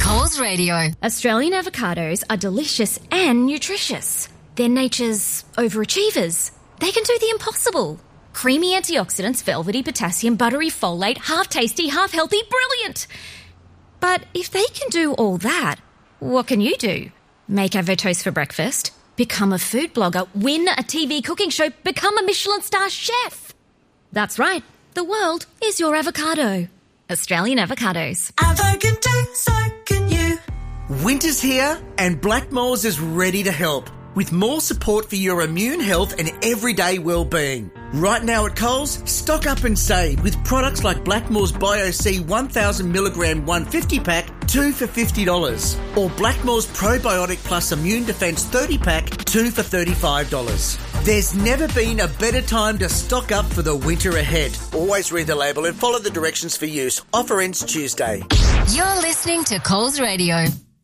Coles Radio. Australian avocados are delicious and nutritious. They're nature's overachievers. They can do the impossible. Creamy antioxidants, velvety potassium, buttery folate, half tasty, half healthy, brilliant. But if they can do all that, what can you do? Make avotoast for breakfast, become a food blogger, win a TV cooking show, become a Michelin star chef. That's right, the world is your avocado. Australian avocados. Avocado, so can you. Winter's here and Blackmores is ready to help with more support for your immune health and everyday well-being. Right now at Coles, stock up and save with products like Blackmores Bio-C 1000mg 150-pack, 2 for $50. Or Blackmores Probiotic Plus Immune Defense 30-pack, 2 for $35. There's never been a better time to stock up for the winter ahead. Always read the label and follow the directions for use. Offer ends Tuesday. You're listening to Coles Radio.